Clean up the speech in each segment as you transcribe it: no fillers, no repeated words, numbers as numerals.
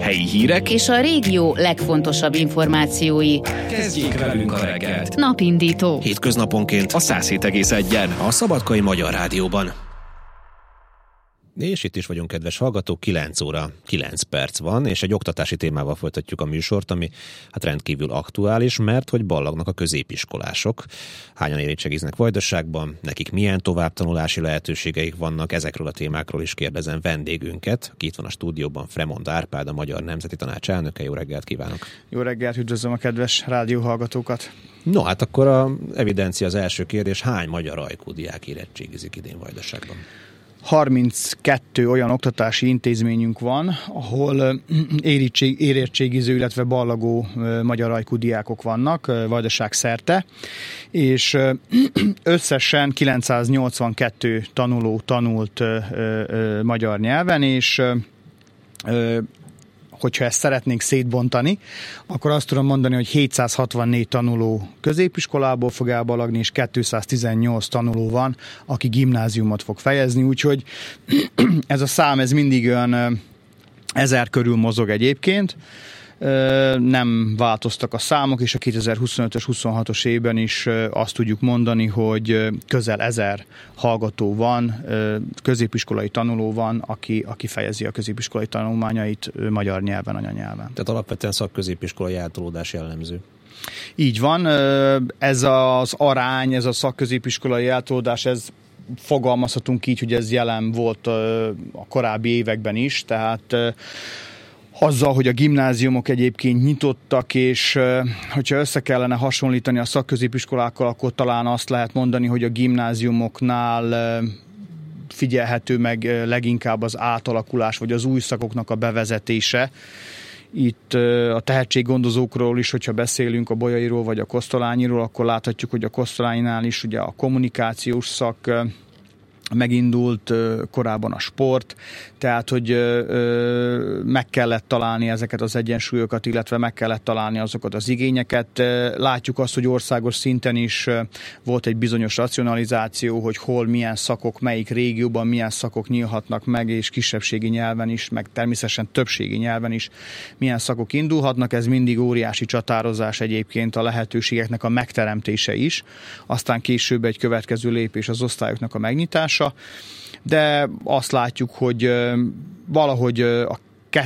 helyi hírek és a régió legfontosabb információi. Kezdjék velünk a reggelt. Napindító. Hétköznaponként a 107,1-en a Szabadkai Magyar Rádióban. És itt is vagyunk, kedves hallgatók, 9 óra 9 perc van, és egy oktatási témával folytatjuk a műsort, ami hát rendkívül aktuális, mert hogy ballagnak a középiskolások. Hányan érettségiznek Vajdaságban, nekik milyen továbbtanulási lehetőségeik vannak, ezekről a témákról is kérdezem vendégünket, aki itt van a stúdióban, Fremond Árpád, a Magyar Nemzeti Tanács elnöke. Jó reggelt kívánok! Jó reggelt, üdvözlöm a kedves rádióhallgatókat! No, hát akkor a evidencia az első kérdés, hány magyar ajkú diák érettségizik idén Vajdaságban? 32 olyan oktatási intézményünk van, ahol érettségiző, illetve ballagó magyar ajkú diákok vannak Vajdaság szerte, és összesen 982 tanuló tanult magyar nyelven, és hogyha ezt szeretnénk szétbontani, akkor azt tudom mondani, hogy 764 tanuló középiskolából fog elballagni, és 218 tanuló van, aki gimnáziumot fog fejezni, úgyhogy ez a szám ez mindig olyan 1000 körül mozog egyébként. Nem változtak a számok, és a 2025-ös, 26-os évben is azt tudjuk mondani, hogy közel 1000 hallgató van, középiskolai tanuló van, aki fejezi a középiskolai tanulmányait magyar nyelven, anyanyelven. Tehát alapvetően szakközépiskolai eltolódás jellemző. Így van, ez az arány, ez a szakközépiskolai eltolódás, ez fogalmazhatunk így, hogy ez jelen volt a korábbi években is, tehát azzal, hogy a gimnáziumok egyébként nyitottak, és hogyha össze kellene hasonlítani a szakközépiskolákkal, akkor talán azt lehet mondani, hogy a gimnáziumoknál figyelhető meg leginkább az átalakulás, vagy az új szakoknak a bevezetése. Itt a tehetséggondozókról is, hogyha beszélünk a Bolyairól vagy a Kosztolányiról, akkor láthatjuk, hogy a Kosztolányinál is ugye a kommunikációs szak megindult, korábban a sport, tehát, hogy meg kellett találni ezeket az egyensúlyokat, illetve meg kellett találni azokat az igényeket. Látjuk azt, hogy országos szinten is volt egy bizonyos racionalizáció, hogy hol milyen szakok, melyik régióban milyen szakok nyílhatnak meg, és kisebbségi nyelven is, meg természetesen többségi nyelven is milyen szakok indulhatnak. Ez mindig óriási csatározás egyébként, a lehetőségeknek a megteremtése is. Aztán később egy következő lépés az osztályoknak a megnyitása, de azt látjuk, hogy valahogy a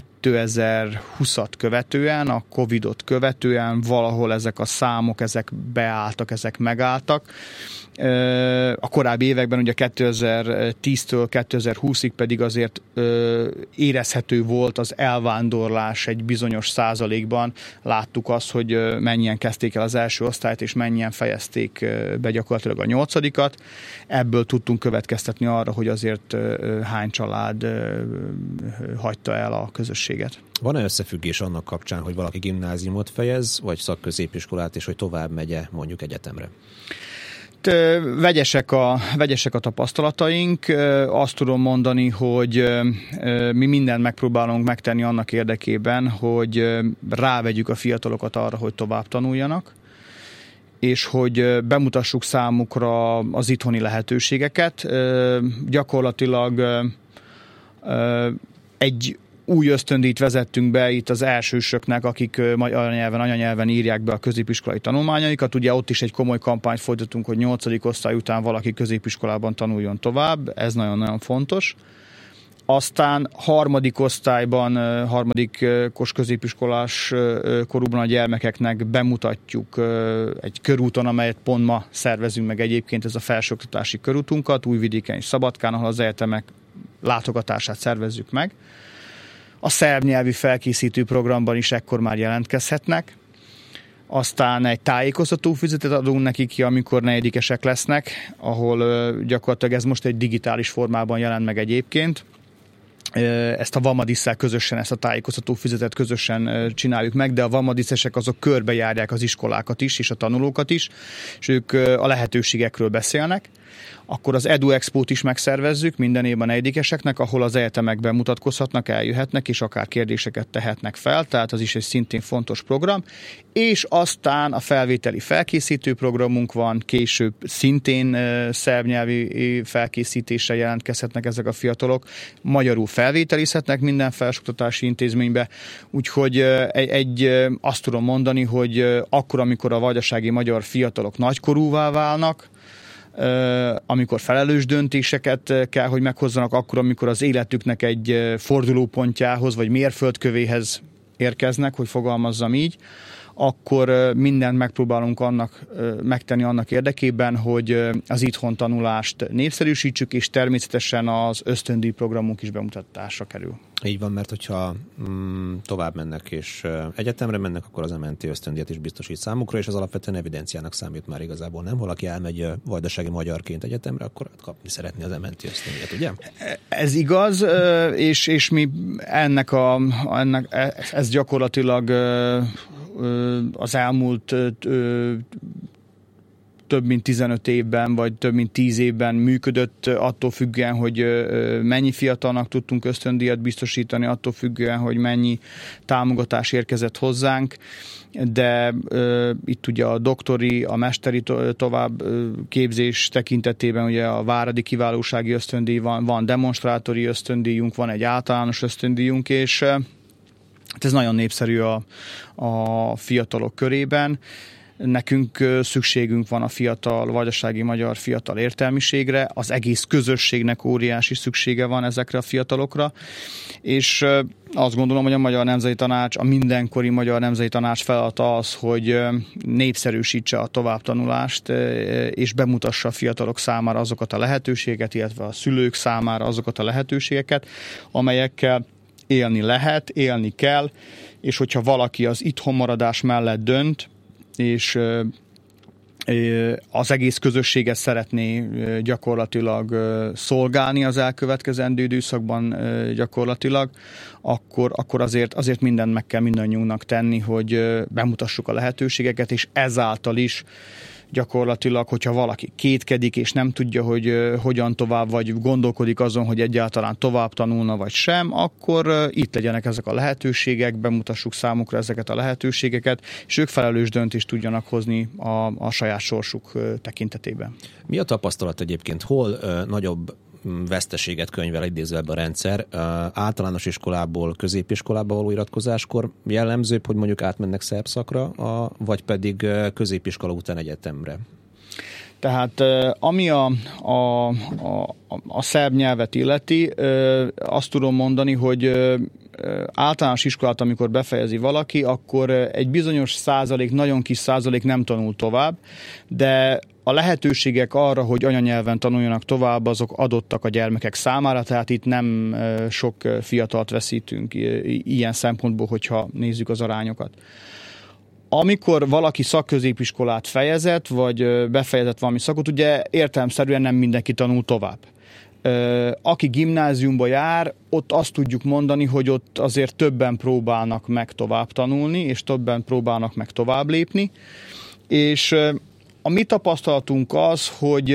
2020-at követően, a Covidot követően valahol ezek a számok, ezek beálltak, ezek megálltak. A korábbi években, ugye 2010-től 2020-ig pedig azért érezhető volt az elvándorlás egy bizonyos százalékban. Láttuk azt, hogy mennyien kezdték el az első osztályt, és mennyien fejezték be gyakorlatilag a 8-at. Ebből tudtunk következtetni arra, hogy azért hány család hagyta el a közösséget. Van-e összefüggés annak kapcsán, hogy valaki gimnáziumot fejez, vagy szakközépiskolát, és hogy tovább megye mondjuk egyetemre? Vegyesek a tapasztalataink. Azt tudom mondani, hogy mi mindent megpróbálunk megtenni annak érdekében, hogy rávegyük a fiatalokat arra, hogy tovább tanuljanak, és hogy bemutassuk számukra az itthoni lehetőségeket. Gyakorlatilag egy új ösztöndíjat vezettünk be itt az elsősöknek, akik anyanyelven írják be a középiskolai tanulmányaikat. Ugye ott is egy komoly kampányt folytatunk, hogy 8. osztály után valaki középiskolában tanuljon tovább. Ez nagyon-nagyon fontos. Aztán harmadik osztályban, harmadikos középiskolás korúban a gyermekeknek bemutatjuk egy körúton, amelyet pont ma szervezünk meg egyébként, ez a felsőoktatási körútunkat, Újvidéken és Szabadkán, ahol az egyetemek látogatását szervezzük meg. A szerb nyelvi felkészítő programban is ekkor már jelentkezhetnek. Aztán egy tájékoztatófüzetet adunk nekik ki, amikor negyedikesek lesznek, ahol gyakorlatilag ez most egy digitális formában jelent meg egyébként. Ezt a Vamadisszel közösen, ezt a tájékoztatófüzetet közösen csináljuk meg, de a Vamadiszesek azok körbejárják az iskolákat is, és a tanulókat is, és ők a lehetőségekről beszélnek. akkor az Edu Expo-t is megszervezzük minden évben negyedikeseknek, ahol az egyetemekben mutatkozhatnak, eljöhetnek, és akár kérdéseket tehetnek fel, tehát az is egy szintén fontos program. És aztán a felvételi felkészítő programunk van, később szintén szerb nyelvi felkészítésre jelentkezhetnek ezek a fiatalok, magyarul felvételizhetnek minden felsőoktatási intézménybe, úgyhogy azt tudom mondani, hogy akkor, amikor a vajdasági magyar fiatalok nagykorúvá válnak, amikor felelős döntéseket kell, hogy meghozzanak, akkor, amikor az életüknek egy fordulópontjához, vagy mérföldkövéhez érkeznek, hogy fogalmazzam így, akkor mindent megpróbálunk megtenni annak érdekében, hogy az itthon tanulást népszerűsítsük, és természetesen az ösztöndíj programunk is bemutatásra kerül. Így van, mert hogyha tovább mennek és egyetemre mennek, akkor az MNT ösztöndíjat is biztosít számukra, és az alapvetően evidenciának számít már igazából, nem? Valaki elmegy vajdasági magyarként egyetemre, akkor kapni szeretné az MNT ösztöndíjat, ugye? Ez igaz, és mi ez gyakorlatilag az elmúlt több mint 15 évben, vagy több mint 10 évben működött, attól függően, hogy mennyi fiatalnak tudtunk ösztöndíjat biztosítani, attól függően, hogy mennyi támogatás érkezett hozzánk, de itt ugye a doktori, a mesteri továbbképzés tekintetében ugye a váradi kiválósági ösztöndíj van demonstrátori ösztöndíjunk, van egy általános ösztöndíjunk, és ez nagyon népszerű a fiatalok körében. Nekünk szükségünk van a fiatal, vajdasági magyar fiatal értelmiségre, az egész közösségnek óriási szüksége van ezekre a fiatalokra, és azt gondolom, hogy a Magyar Nemzeti Tanács, a mindenkori Magyar Nemzeti Tanács feladata az, hogy népszerűsítse a továbbtanulást, és bemutassa a fiatalok számára azokat a lehetőségeket, illetve a szülők számára azokat a lehetőségeket, amelyekkel élni lehet, élni kell, és hogyha valaki az itthonmaradás mellett dönt, és az egész közösséget szeretné gyakorlatilag szolgálni az elkövetkezendő időszakban gyakorlatilag, akkor azért mindent meg kell mindannyiunknak tenni, hogy bemutassuk a lehetőségeket, és ezáltal is gyakorlatilag, hogyha valaki kétkedik, és nem tudja, hogy hogyan tovább, vagy gondolkodik azon, hogy egyáltalán tovább tanulna, vagy sem, akkor itt legyenek ezek a lehetőségek, bemutassuk számukra ezeket a lehetőségeket, és ők felelős döntést tudjanak hozni a saját sorsuk tekintetében. Mi a tapasztalat egyébként? Hol nagyobb veszteséget könyvel idézőjelben a rendszer? Általános iskolából középiskolába való iratkozáskor jellemzőbb, hogy mondjuk átmennek szerb szakra, vagy pedig középiskola után egyetemre? Tehát ami a szerb nyelvet illeti, azt tudom mondani, hogy általános iskolát, amikor befejezi valaki, akkor egy bizonyos százalék, nagyon kis százalék nem tanul tovább, de a lehetőségek arra, hogy anyanyelven tanuljanak tovább, azok adottak a gyermekek számára, tehát itt nem sok fiatalt veszítünk ilyen szempontból, hogyha nézzük az arányokat. Amikor valaki szakközépiskolát fejezett, vagy befejezett valami szakot, ugye értelemszerűen nem mindenki tanul tovább. Aki gimnáziumba jár, ott azt tudjuk mondani, hogy ott azért többen próbálnak meg tovább tanulni, és többen próbálnak meg tovább lépni, és a mi tapasztalatunk az, hogy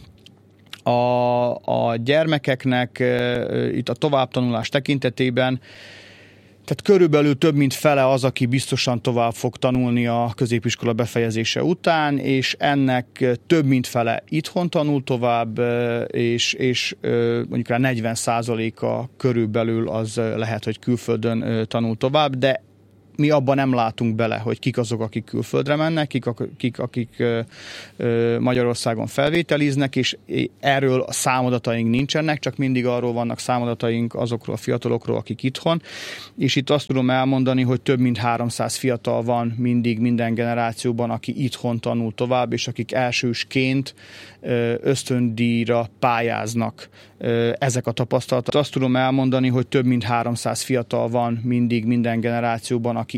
a gyermekeknek itt a továbbtanulás tekintetében, tehát körülbelül több mint fele az, aki biztosan tovább fog tanulni a középiskola befejezése után, és ennek több mint fele itthon tanul tovább, és mondjuk rá 40%-a körülbelül az lehet, hogy külföldön tanul tovább, de mi abban nem látunk bele, hogy kik azok, akik külföldre mennek, akik Magyarországon felvételiznek, és erről a számadataink nincsenek, csak mindig arról vannak számadataink azokról a fiatalokról, akik itthon, és itt azt tudom elmondani, hogy több mint 300 fiatal van mindig minden generációban, aki itthon tanul tovább, és akik elsősként ösztöndíjra pályáznak. Ezek a tapasztalatok. Azt tudom elmondani, hogy több mint 300 fiatal van mindig minden generációban,